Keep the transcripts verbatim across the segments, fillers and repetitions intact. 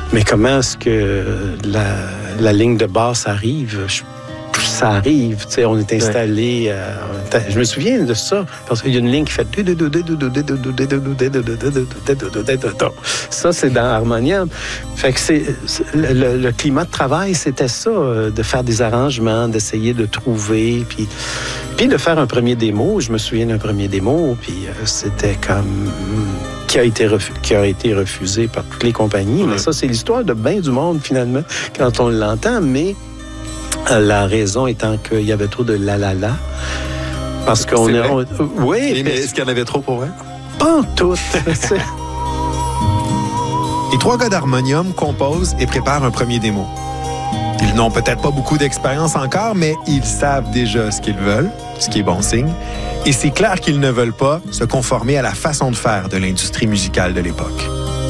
Mais comment est-ce que la, la ligne de basse arrive? Je, ça arrive, tu sais, on est installé... Euh, je me souviens de ça, parce qu'il y a une ligne qui fait... Ça, c'est dans Harmonium. Fait que c'est... Le, le climat de travail, c'était ça, de faire des arrangements, d'essayer de trouver, puis, puis de faire un premier démo. Je me souviens d'un premier démo, puis c'était comme... Qui a, été refu- qui a été refusé par toutes les compagnies. Mais ça, c'est l'histoire de bien du monde, finalement, quand on l'entend, mais... La raison étant qu'il y avait trop de la la la. Parce qu'on est. On, oui. Mais est-ce qu'il y en avait trop pour vrai? Pas en tout. Les trois gars d'Harmonium composent et préparent un premier démo. Ils n'ont peut-être pas beaucoup d'expérience encore, mais ils savent déjà ce qu'ils veulent, ce qui est bon signe. Et c'est clair qu'ils ne veulent pas se conformer à la façon de faire de l'industrie musicale de l'époque.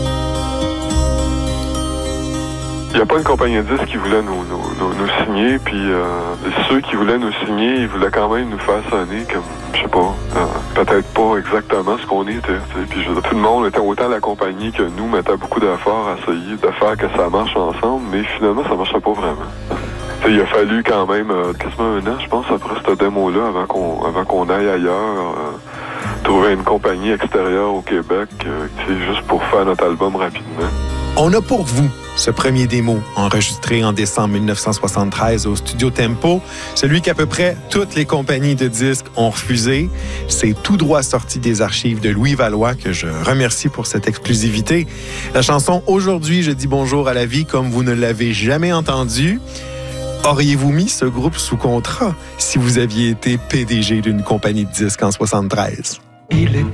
Il n'y a pas une compagnie de disques qui voulait nous, nous, nous, nous signer, puis euh, ceux qui voulaient nous signer, ils voulaient quand même nous faire sonner comme, je sais pas, euh, peut-être pas exactement ce qu'on était. Puis je, tout le monde était autant la compagnie que nous mettait beaucoup d'efforts à essayer de faire que ça marche ensemble, mais finalement, ça marchait pas vraiment. T'sais, il a fallu quand même euh, quasiment un an, je pense, après cette démo-là, avant qu'on, avant qu'on aille ailleurs, euh, trouver une compagnie extérieure au Québec, euh, juste pour faire notre album rapidement. On a pour vous ce premier démo enregistré en décembre dix-neuf cent soixante-treize au Studio Tempo, celui qu'à peu près toutes les compagnies de disques ont refusé. C'est tout droit sorti des archives de Louis Valois, que je remercie pour cette exclusivité. La chanson « Aujourd'hui, je dis bonjour à la vie » comme vous ne l'avez jamais entendu. Auriez-vous mis ce groupe sous contrat si vous aviez été P D G d'une compagnie de disques en soixante-treize? Il est